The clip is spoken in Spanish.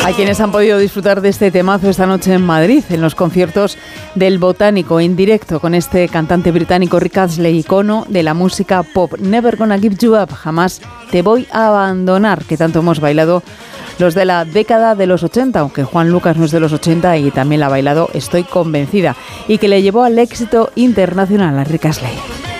Hay quienes han podido disfrutar de este temazo esta noche en Madrid, en los conciertos del Botánico, en directo con este cantante británico Rick Astley, icono de la música pop. Never Gonna Give You Up, jamás te voy a abandonar, que tanto hemos bailado los de la década de los 80, aunque Juan Lucas no es de los 80 y también la ha bailado, estoy convencida, y que le llevó al éxito internacional a Rick Astley.